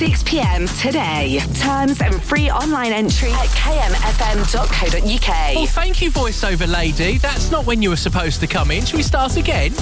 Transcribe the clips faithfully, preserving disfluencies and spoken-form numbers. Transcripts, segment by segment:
six p.m. today. Terms and free online entry at k m f m dot co dot u k. Well, thank you, voiceover lady. That's not when you were supposed to come in. Shall we start again?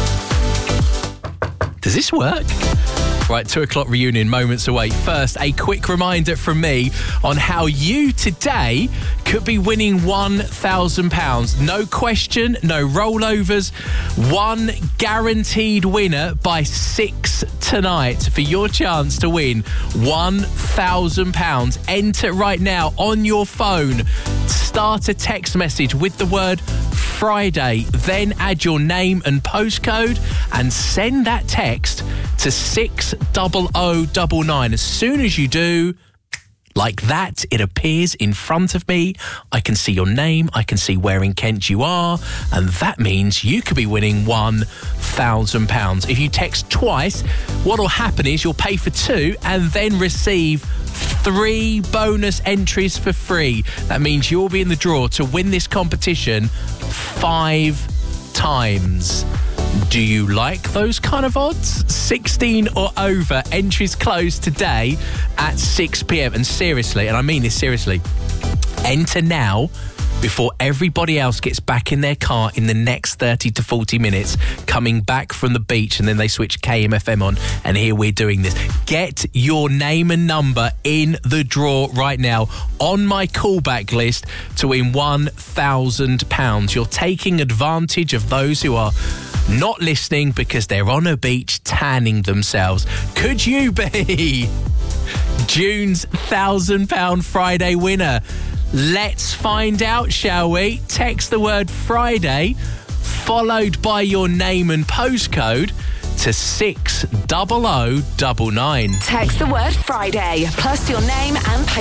Does this work? Right, two o'clock reunion moments away. First, a quick reminder from me on how you today could be winning one thousand pounds. No question, no rollovers. One guaranteed winner by six tonight for your chance to win one thousand pounds. Enter right now on your phone. Start a text message with the word Friday, then add your name and postcode and send that text to six double oh double nine. As soon as you do, like that, it appears in front of me. I can see your name, I can see where in Kent you are, and that means you could be winning one thousand pounds. If you text twice, what'll happen is you'll pay for two and then receive three bonus entries for free. That means you'll be in the draw to win this competition five times. Do you like those kind of odds? sixteen or over, entries close today at six p.m. And seriously, and I mean this seriously, enter now before everybody else gets back in their car in the next thirty to forty minutes, coming back from the beach, and then they switch K M F M on, and here we're doing this. Get your name and number in the draw right now on my callback list to win one thousand pounds. You're taking advantage of those who are not listening because they're on a beach tanning themselves. Could you be June's one thousand pounds Friday winner? Let's find out, shall we? Text the word Friday, followed by your name and postcode, to six double oh double nine. Text the word Friday, plus your name and postcode